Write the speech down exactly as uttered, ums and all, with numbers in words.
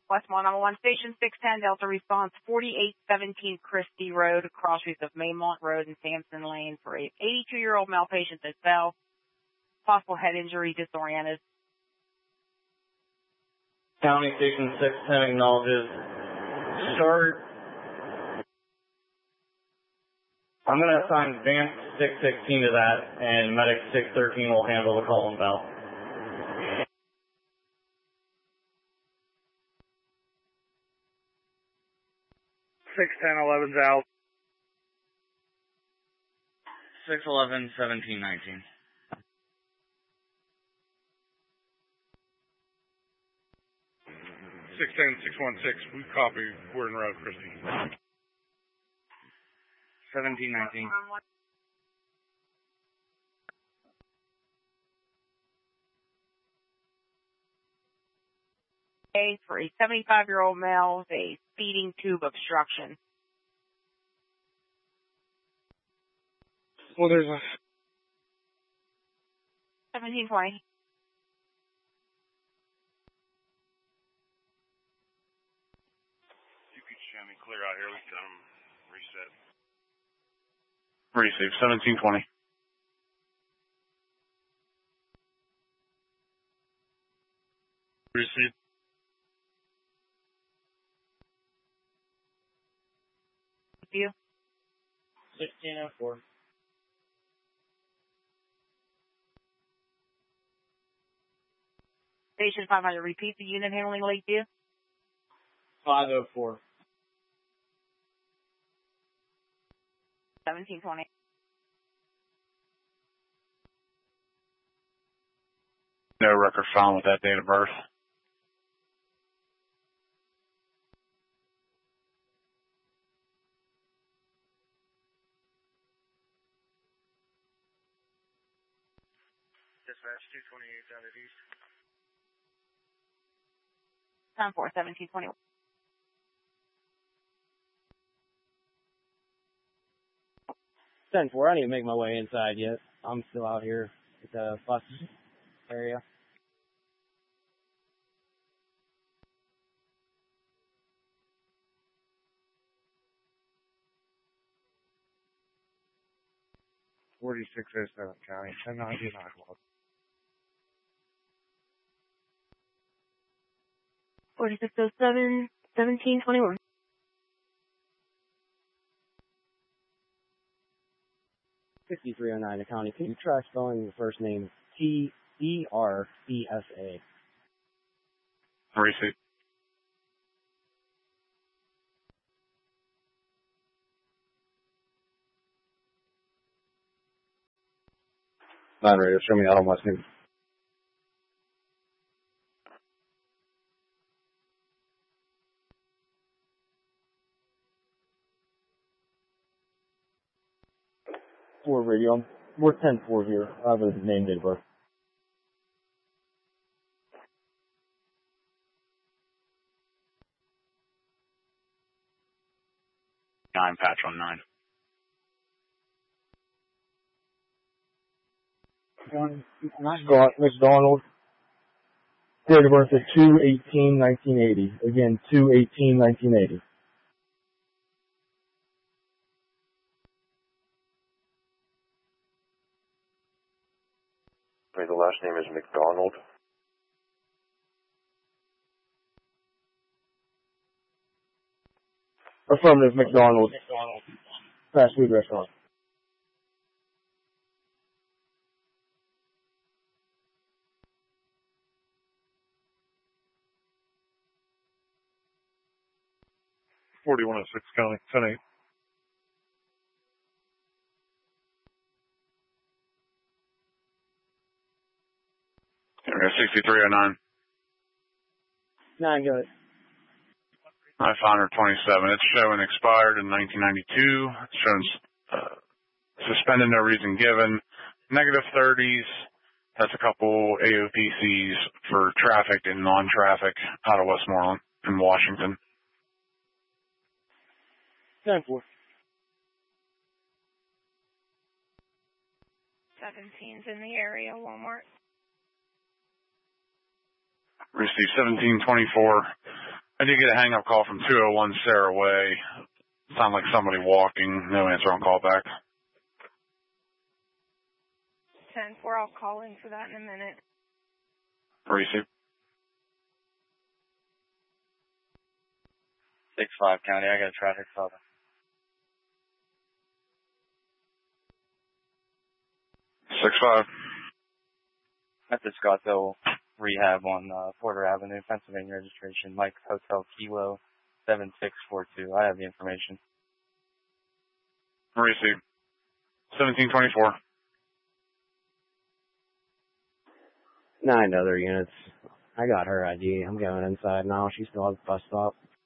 Westmont number one, station six ten, Delta response, forty-eight seventeen Christie Road, crossroads of Maymont Road and Sampson Lane for a eighty-two-year-old male patient that fell. Possible head injury, disoriented. County Station six ten acknowledges. Start. I'm going to assign Vamp six sixteen to that, and Medic six thirteen will handle the call and bell. six ten eleven's out. six eleven seventeen nineteen. six ten six one six, we copy. We're en route, Christie. seventeen nineteen. For a seventy-five-year-old male with a feeding tube obstruction. Well, there's a... seventeen twenty. You could show me clear out here. We can um, reset. Receive, seventeen twenty. Receive. You. sixteen oh four. Station five hundred, repeat the unit handling Lakeview. five oh four. seventeen twenty. No record found with that date of birth. Dispatch two twenty-eight down at east. Time for seventeen twenty-one. ten four, I need to make my way inside yet. I'm still out here at the bus area. forty-six oh seven County, ten ninety-nine. forty-six oh seven, seventeen twenty-one. fifty-three oh nine, the county. Can you try spelling your first name? T E R C S A. Receive. Nine radio, show me out on West Newton. Four radio. We're ten four here. I have a name date of birth. Nine patch on nine. McDonald. Date of birth is two eighteen nineteen eighty. Again, two eighteen nineteen eighty. Okay, the last name is McDonald. Affirmative, McDonald. McDonald. Fast food restaurant. forty-one oh six County, ten eight. sixty-three oh nine. Nine, go ahead. I found her twenty-seven. It's showing expired in nineteen ninety-two. It's showing uh, suspended, no reason given. Negative thirties. That's a couple A O P Cs for traffic and non-traffic out of Westmoreland in Washington. ten four. seventeen's in the area, Walmart. Received seventeen twenty-four. I did get a hang-up call from two oh one Sarah Way. Sound like somebody walking. No answer on call back. ten four, I'll call in for that in a minute. Receive. six five County, I got a traffic stop. six five. At the Scottsdale Rehab on uh, Porter Avenue, Pennsylvania registration, Mike Hotel Kilo seven six four two. I have the information. Receive. seventeen twenty-four. Nine other units. I got her I D. I'm going inside now. She's still at the bus stop.